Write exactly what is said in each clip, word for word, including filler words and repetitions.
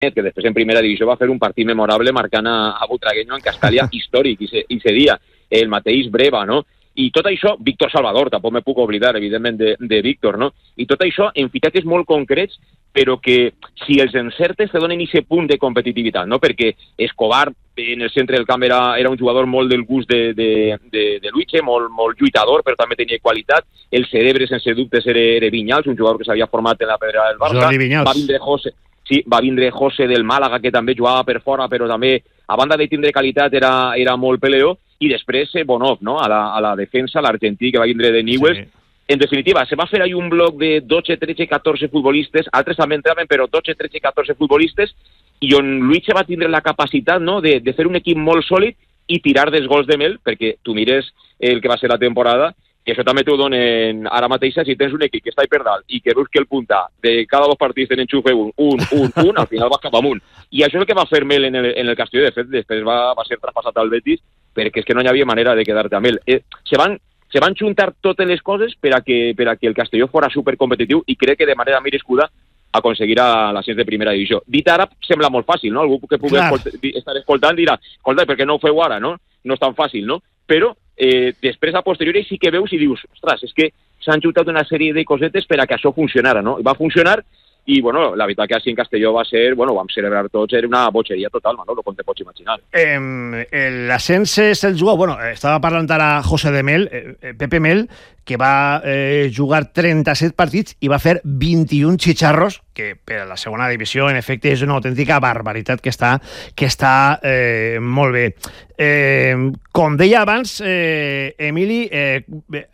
que després en primera divisió va fer un partit memorable marcant a, a Butragueño en Castàlia històric, i se, i se dia el mateix Breva, no? I tot això, Víctor Salvador, tampoc me puc oblidar, evidentment, de, de Víctor, no? I tot això en fitxatges molt concrets, però que si els encertes te donen aquest punt de competitivitat, no? Perquè Escobar en el centre del camp era, era un jugador molt del gust de, de, de, de Luiche, molt, molt lluitador, però també tenia qualitat. El cerebre, sense dubtes, era, era Vinyals, un jugador que s'havia format en la pedra del Barça. Jordi Vinyals. Va vindre José, sí, va vindre José del Màlaga, que també jugava per fora, però també, a banda de tindre qualitat, era, era molt peleó. I després eh, Bonov, no? a, la, a la defensa, l'argentí que va vindre de Newell's. Sí. En definitiva, se va fer ahí un bloc de dotze, tretze, catorze futbolistes, altres també entraven, però dotze, tretze, catorze futbolistes, i on Luiche va tindre la capacitat, no?, de, de fer un equip molt sòlid i tirar dels gols de mel, perquè tu mires el que va ser la temporada, i això també t'ho donen ara mateix, si tens un equip que està per dalt i que veus que el punta de cada dos partits tenen enxufe un, un, un, un, al final vas cap amunt. I això és el que va fer Mel en el, en el Castelló. De fet, després va, va ser traspassat al Betis, perquè és que no hi havia manera de quedar-te amb ell. Eh, se van se van juntar totes les coses per a que, per a que el Castelló fora supercompetitiu, i crec que de manera merescuda aconseguirà l'ascens de primera divisió. Dit ara sembla molt fàcil, no? Algú que pugui escolt, estar escoltant dirà, escolta, per què no ho feu ara, no? No és tan fàcil, no? Però eh, després a posteriori sí que veus i dius, ostres, és que s'han juntat una sèrie de cosetes per a que això funcionara, no? I va funcionar. I, bueno, la veritat que així en Castelló va ser, bueno, vam celebrar tots, era una bogeria total, Manolo, com te pots imaginar. Eh, L'ascens és el jugador, bueno, estava parlant ara José de Mel, eh, Pepe Mel, que va eh, jugar trenta-set partits i va fer vint-i-un xicharros, que per a la segona divisió, en efecte, és una autèntica barbaritat que està, que està eh, molt bé. Eh, com deia abans, eh, Emili, eh,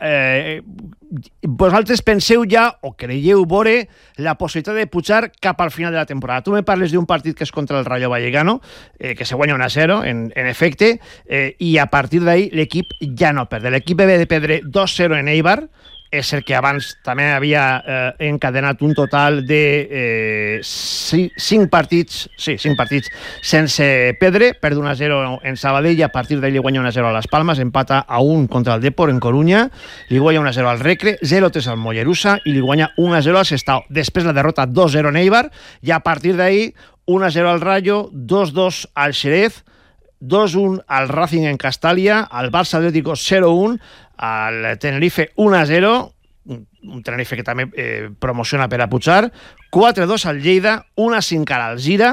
eh, vosaltres penseu ja, o creieu veure, la possibilitat de pujar cap al final de la temporada. Tu me parles d'un partit que és contra el Rayo Vallecano, eh, que se guanya un a zero, en, en efecte, eh, i a partir d'ahí l'equip ja no perd. L'equip ve de perdre dos a zero en Eibar. És cert que abans també havia eh, encadenat un total de eh, cinc partits, sí, cinc partits sense perdre, perd un a zero en Sabadell, i a partir d'ahí li guanya un a zero a Las Palmas, empata a un contra el Depor en Coruña, li guanya un a zero al Recre, zero a tres al Mollerussa i li guanya un a zero al Sestao. Després la derrota dos a zero en Eibar, i a partir d'ahí un a zero al Rayo, dos a dos al Xerez, dos a un al Racing en Castàlia, al Barça Atlético zero a un, al Tenerife un a zero, un Tenerife que també eh, promociona per a pujar, quatre a dos al Lleida, un a cinc al Alzira,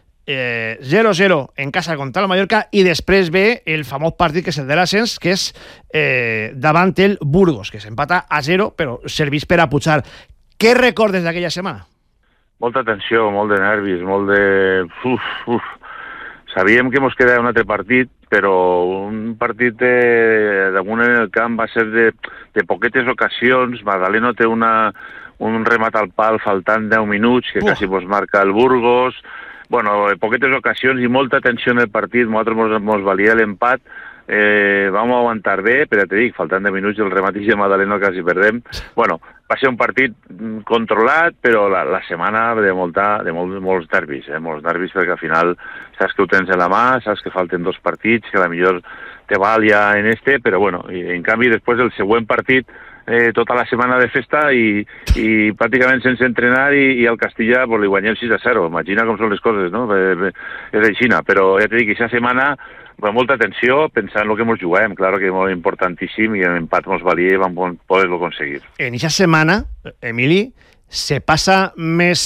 eh, zero a zero en casa contra el Mallorca, i després ve el famós partit que és el de l'ascens, que és eh, davant el Burgos, que s'empata a zero, però serveix per a pujar. Què recordes d'aquella setmana? Molta tensió, molt de nervis, molt de... Uf, uf. Sabíem que ens quedava un altre partit, però un partit de, damunt en el camp va ser de, de poquetes ocasions. Magdaleno té una, un remat al pal faltant deu minuts, que uh. quasi mos marca el Burgos. Bueno, poquetes ocasions i molta tensió en el partit. Nosaltres mos valia l'empat. Eh, vam aguantar bé, però te dic, faltant deu minuts el remat de Magdaleno quasi perdem. Bueno, va ser un partit controlat, però la, la setmana de, molta, de molt, molts nervis, eh? molts nervis, perquè al final saps que ho tens en la mà, saps que falten dos partits, que a la millor te val ja en este, però bueno, i, en canvi després del següent partit, eh, tota la setmana de festa i, i pràcticament sense entrenar, i, i al Castilla pues, li guanyem sis a zero. Imagina com són les coses, no? És aixina, però ja t'he dit que aquesta setmana amb molta atenció, pensant en el que ens juguem, clar que és molt importantíssim, i l'empat ens valia i vam poder-lo aconseguir. En aquesta setmana, Emili, se passa més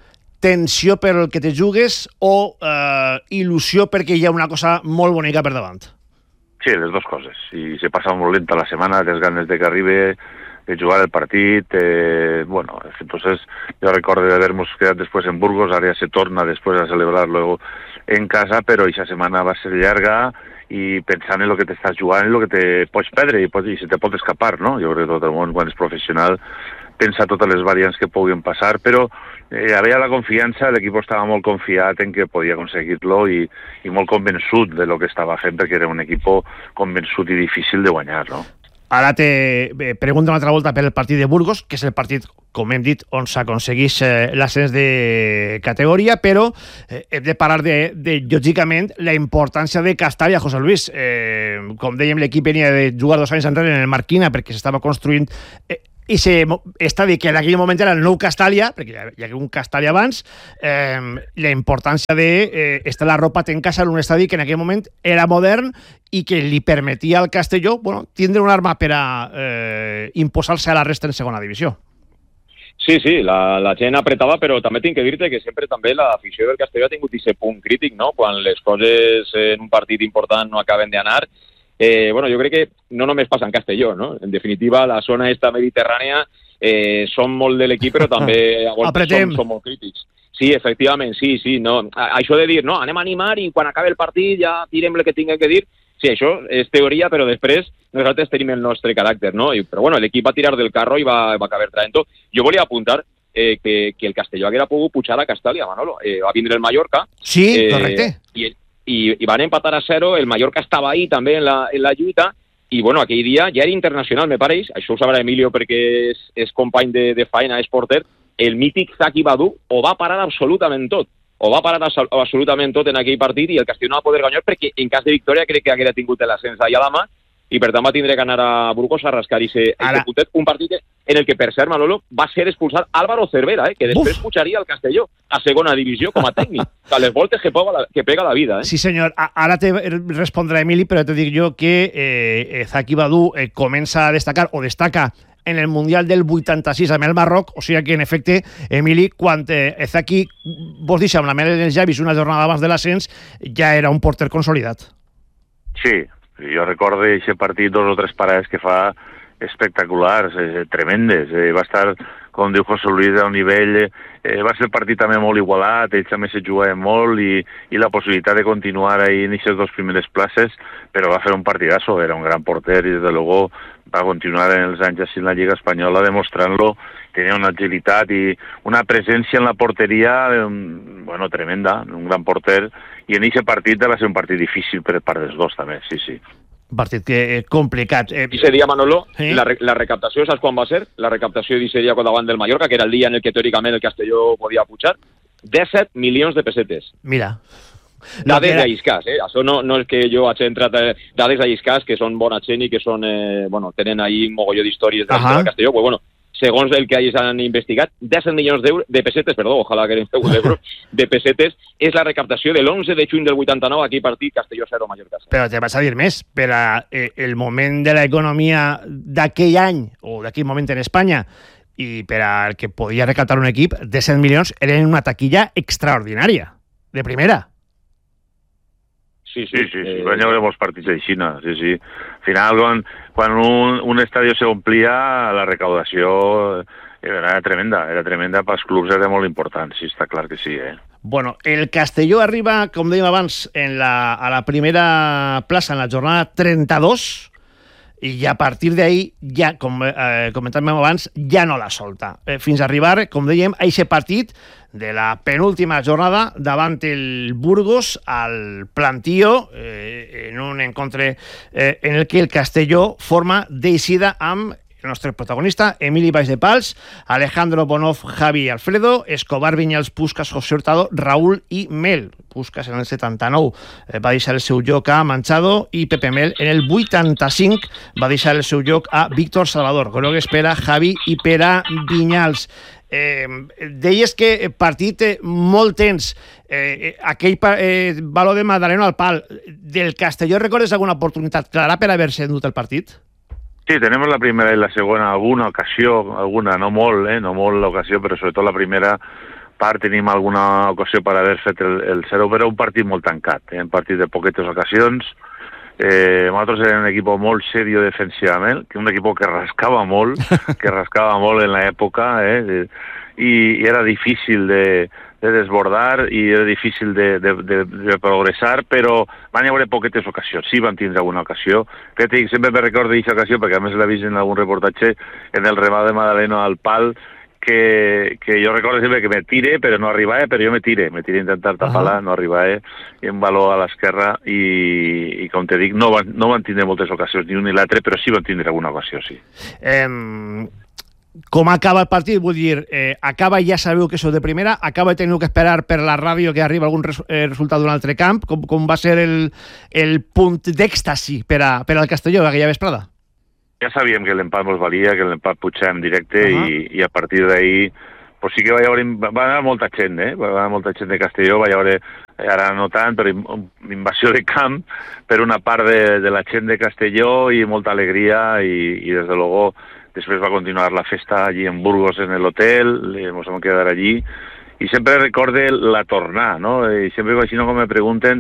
tensió per el que te jugues o eh, il·lusió perquè hi ha una cosa molt bonica per davant? Sí, les dues coses. I se passa molt lenta la setmana, tens ganes de que arribi, de jugar el partit. Eh, bueno, entonces jo recordo d'haver-nos quedat després en Burgos, ara ja se torna després a celebrar-lo en casa, però aquesta setmana va ser llarga i pensant en el que t'estàs jugant, en el que te pots perdre i, pots, i se te pot escapar, no? Jo crec que tot el món, quan és professional, pensa totes les variants que puguin passar, però eh, havia la confiança, l'equip estava molt confiat en que podia aconseguir-lo i, i molt convençut de lo que estava fent, perquè era un equip convençut i difícil de guanyar, no? Ara te pregunto una altra volta per el partit de Burgos, que és el partit, com hem dit, on s'aconsegueix eh, l'ascens de categoria, però eh, hem de parlar de, de, lògicament, la importància de Castàlia, José Luis. Eh, com dèiem, l'equip venia de jugar dos anys enrere en el Marquina perquè s'estava construint... Eh, i se, estadi que en aquell moment era el nou Castàlia, perquè hi havia un Castàlia abans, eh, la importància de eh, estar la ropa en casa en un estadi que en aquell moment era modern i que li permetia al Castelló, bueno, tindre un arma per a eh, imposar-se a la resta en segona divisió. Sí, sí, la, la gent apretava, però també tinc que dir-te que sempre també l'afició del Castelló ha tingut aquest punt crític, no? Quan les coses en un partit important no acaben d'anar. Eh, bueno, jo crec que no només passa en Castelló, no? En definitiva, la zona esta mediterrània eh, són molt de l'equip, però també a voltes són, són molt crítics. Sí, efectivament, sí, sí. No. Això de dir, no, anem a animar i quan acabi el partit ja direm el que tinguem que dir. Sí, això és teoria, però després nosaltres tenim el nostre caràcter, no? I, però bueno, l'equip va tirar del carro i va, va acabar traient tot. Jo volia apuntar eh, que, que el Castelló haguera pogut pujar a Castàlia, Manolo. Eh, va vindre el Mallorca. Sí, eh, correcte. I, i, i van empatar a zero, el Mallorca estava ahí també en la, en la lluita, i bueno, aquell dia ja era internacional, me pareix, això ho sabrà Emilio perquè és, és company de, de faena, és porter, el mític Zaki Badu ho va parar absolutament tot. Ho va parar absolutament tot en aquell partit i el Castelló no va poder guanyar perquè en cas de victòria crec que haguera tingut l'ascens allà a la mà i per tant va tindre que anar a Burgos a rascar i ser un partit en el que, per cert, Manolo, va ser expulsat Álvaro Cervera, eh, que després Uf. pujaria al Castelló a segona divisió com a tècnic. A les voltes que pega la, que pega la vida. Eh? Sí, senyor. Ara te respondrà Emili, però te dic jo que eh, Zaki Badu eh, comença a destacar o destaca en el Mundial del vuitanta-sis amb el Marroc, o sigui que, en efecte, Emili, quan eh, Zaki vos deixa amb la mel en els llavis una jornada abans de l'ascens, ja era un porter consolidat. Sí, jo recordo aquest partit, dos o tres parades que fa espectaculars, eh, tremendes. Eh, va estar, com diu José Luis, a un nivell... Eh, va ser el partit també molt igualat, ells també se jugaven molt i, i la possibilitat de continuar ahí en aquestes dues primeres places, però va fer un partidazo, era un gran porter i, des de luego, va continuar en els anys així en la Lliga Espanyola demostrant-lo, tenia una agilitat i una presència en la porteria, bueno, tremenda, un gran porter, i en aquest partit va ser un partit difícil per part dels dos també, sí, sí. Un partit que eh, complicat. Eh, I seria, Manolo, sí? la, la recaptació, saps quan va ser? La recaptació seria davant del Mallorca, que era el dia en el que teòricament el Castelló podia pujar, disset milions de pessetes. Mira. Dades era... d'Aiscàs, eh? Això no, no és que jo hagi entrat a dades d'Aiscàs, que són bona gent i que són, eh, bueno, tenen ahí un mogolló d'històries del uh-huh. Castelló, pues bueno, segons el que hagin investigat, disset milions de pessetes, perdó, ojalà que eren d'euros, de pessetes, és la recaptació de l'onze de juny del vuitanta-nou, aquí partit Castelló zero, Mallorca zero. Però te vas a dir més, per a, eh, el moment de l'economia d'aquell any, o d'aquell moment en Espanya, i per al que podia recaptar un equip, disset milions eren una taquilla extraordinària, de primera. Sí, sí, sí, sí. Eh... van haver molts partits de Xina, sí, sí. Al final, quan, quan un, un estadi se omplia, la recaudació era tremenda, era tremenda, pels clubs era molt important, sí, està clar que sí, eh. Bueno, el Castelló arriba, com dèiem abans, en la, a la primera plaça en la jornada trenta-dos, i a partir d'ahí, ja, com eh, comentàvem abans, ja no la solta. Eh, fins a arribar, com dèiem, a aquest partit de la penúltima jornada davant el Burgos al Plantío, eh, en un encontre eh, en el que el Castelló forma d'eixida amb el nostre protagonista, Emili Baix de Pals, Alejandro Bonov, Javi i Alfredo, Escobar, Vinyals, Puskas, José Hurtado, Raúl i Mel. Puskas en el setanta-nou eh, va deixar el seu lloc a Manchado i Pepe Mel en el vuitanta-cinc va deixar el seu lloc a Víctor Salvador. Grogues per a Javi i per a Vinyals. Eh, deies que partit eh, molt tens, eh, aquell eh, valor de Madaleno al pal del Castelló, recordes alguna oportunitat clara per haver-se endut el partit? Sí, tenemos la primera y la segunda, alguna ocasió, alguna, no molt, eh, no molt l'ocasió, però sobretot la primera part tenim alguna ocasió per haver fet el, el zero, però un partit molt tancat, eh, un partit de poquetes ocasions. Eh, nosaltres érem un equip molt serio defensivament, que un equip que rascava molt, que rascava molt en l'època, eh, i, i era difícil de, de desbordar i era difícil de, de, de, de progressar, però van haver poquetes ocasions, sí van tindre alguna ocasió, que dic, sempre me recordo d'aquesta ocasió, perquè a més l'he vist en algun reportatge, en el remat de Madaleno al pal, que, que jo recordo sempre que me tire, però no arribava, però jo me tire, me tire a intentar tapar-la, uh-huh. no arribava, i en valor a l'esquerra, i, i com te dic, no van, no van tindre moltes ocasions, ni un ni l'altre, però sí van tindre alguna ocasió, sí. Eh, com acaba el partit? Vull dir, eh, acaba i ja sabeu que sou de primera, acaba i teniu que esperar per la ràdio que arriba algun res, eh, resultat d'un altre camp, com, com va ser el, el punt d'èxtasi per, a, per al Castelló aquella vesprada? ja sabíem que l'empat mos valia, que l'empat pujàvem directe, uh -huh. i, i a partir d'ahir pues sí que va haver, va anar molta gent, eh? Va anar molta gent de Castelló, va haver, ara no tant, però invasió de camp per una part de, de la gent de Castelló i molta alegria i, i des de luego després va continuar la festa allí en Burgos en el hotel, ens vam quedar allí i sempre recorde la tornada, no? I sempre així no com me pregunten,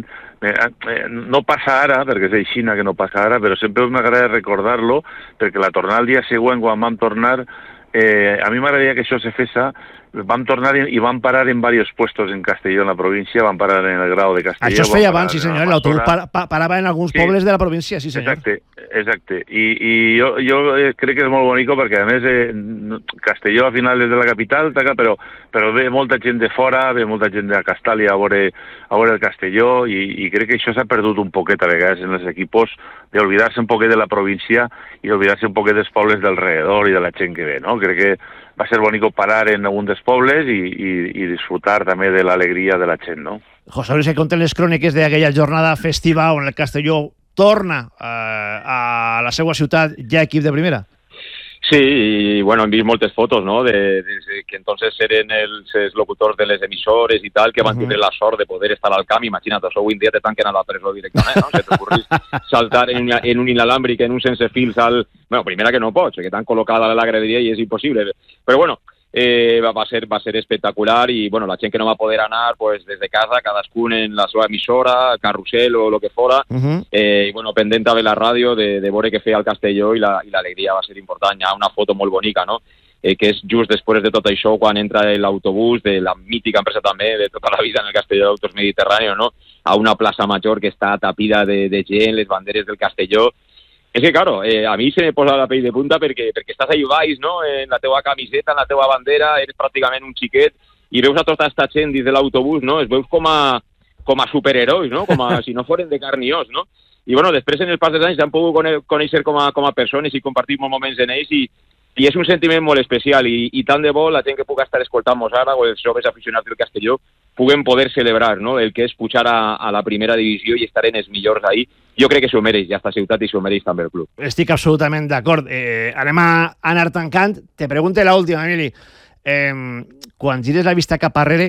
eh, no passa ara, perquè és aixina que no passa ara, però sempre m'agrada recordar-lo, perquè la tornada el dia següent, quan vam tornar, eh, a mi m'agradaria que això se fesa, vam tornar i vam parar en diversos puestos en Castelló, en la província, vam parar en el Grau de Castelló. Això es feia abans, sí senyor, l'autobús pa, pa, parava en alguns sí. pobles de la província, sí senyor. Exacte, exacte. I, i jo, jo crec que és molt bonic perquè a més eh, Castelló al final és de la capital, però, però ve molta gent de fora, ve molta gent de Castàlia a veure, a veure el Castelló i, i crec que això s'ha perdut un poquet a vegades en els equipos d'oblidar-se un poquet de la província i d'oblidar-se un poquet dels pobles del redor i de la gent que ve, no? Crec que va ser bonico parar en algun dels pobles i, i, i disfrutar també de l'alegria de la gent, no? José Luis, que conten les cròniques d'aquella jornada festiva on el Castelló torna eh, a la seva ciutat ja equip de primera. Sí, i bueno, hem vist moltes fotos, no?, de, de que entonces eren els, els locutors de les emissores i tal, que van uh -huh. tindre la sort de poder estar al camp. Imagina't, això avui en dia te tanquen a la presó directament, no? Si t'ocorrís saltar en, una, en un inalàmbric, en un sense fils al... Bueno, primera que no pots, que t'han col·locat a la graderia i és impossible. Però bueno, eh, va, va, ser, va ser espectacular i bueno, la gent que no va poder anar pues, des de casa, cadascun en la seva emissora, carrusel o el que fora, uh -huh. eh, i bueno, pendent de la ràdio de, de veure què feia el Castelló i l'alegria va ser important. Hi ha una foto molt bonica, no?, eh, que és just després de tot això, quan entra l'autobús de la mítica empresa també de tota la vida en el Castelló d'Autos Mediterráneo, no?, a una plaça major que està tapida de, de gent, les banderes del Castelló. És que, claro, eh, a mi se me posa la pell de punta perquè, perquè estàs ahí baix, no?, en la teua camiseta, en la teua bandera, eres pràcticament un xiquet, i veus a tota aquesta gent dins de l'autobús, no?, es veus com a, com a superherois, no?, com a si no foren de carn i os, no? I, bueno, després, en el pas dels anys, han pogut conèixer com a, com a persones i compartir molts moments en ells, i, i és un sentiment molt especial, i, i tant de bo la gent que puga estar escoltant-nos ara, o els joves aficionats del Castelló, puguen poder celebrar, no?, el que és pujar a, a la primera divisió i estar en els millors ahí. Jo crec que s'ho mereix, ja està ciutat, i s'ho mereix també el club. Estic absolutament d'acord. Eh, anem a anar tancant. Te pregunto l'última, Emili. Eh, quan gires la vista cap arrere,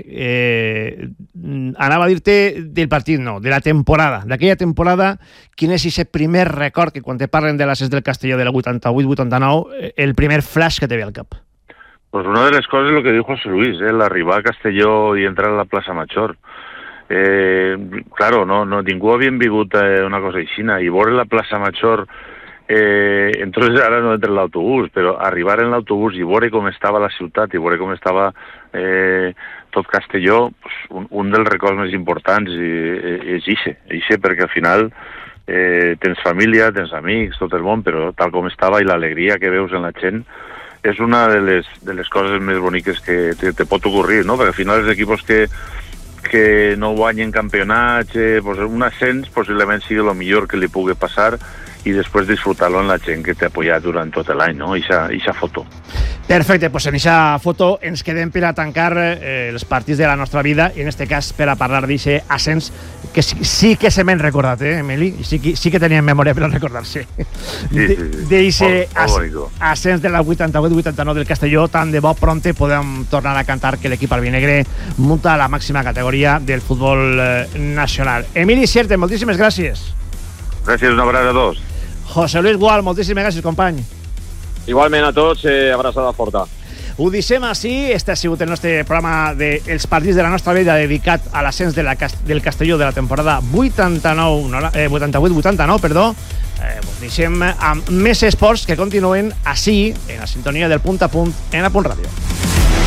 eh, anava a dir-te del partit, no, de la temporada. D'aquella temporada, quin és aquest primer record que quan te parlen de l'ascens del Castelló de la vuitanta-vuit vuitanta-nou, el primer flash que te ve al cap? Pues una de les coses és el que diu José Luis, eh, l'arribar a Castelló i entrar a la plaça Major. Eh, claro, no, no, ningú havia vingut eh, una cosa aixina, i veure la plaça Major, eh, entonces ara no entra l'autobús, però arribar en l'autobús i veure com estava la ciutat i veure com estava eh, tot Castelló, pues, un, un dels records més importants eh, és ixe, ixe perquè al final eh, tens família, tens amics, tot el món, però tal com estava i l'alegria que veus en la gent és una de les, de les coses més boniques que te, te pot ocorrir, no? Perquè al final els equipos que que no guanyen campionats, eh, pues un ascens possiblement sigui el millor que li pugui passar i després disfrutar-lo en la gent que t'ha apoyat durant tot l'any, no? Ixa foto. Perfecte, doncs en aquesta foto ens quedem per a tancar eh, els partits de la nostra vida i en aquest cas per a parlar d'aquest ascens que sí, sí que se m'han recordat, eh, Emili? Sí que, sí que teníem memòria per a recordar-se. Sí, sí, sí. D'aquest ascens de la vuitanta-vuit vuitanta-nou del Castelló, tant de bo prompte podem tornar a cantar que l'equip albinegre munta a la màxima categoria del futbol eh, nacional. Emili Sierten, moltíssimes gràcies. Gràcies, una abraçada a tots. José Luis Gual, moltíssimes gràcies, company. Igualment a tots, eh, abraçada forta. Ho deixem així. Este ha sigut el nostre programa dels partits de la nostra vida dedicat a l'ascens de la, del Castelló de la temporada vuitanta-nou, no, eh, vuitanta-vuit vuitanta-nou, perdó. Eh, ho deixem amb més esports que continuen així, en la sintonia del Punt a Punt, en A Punt Ràdio.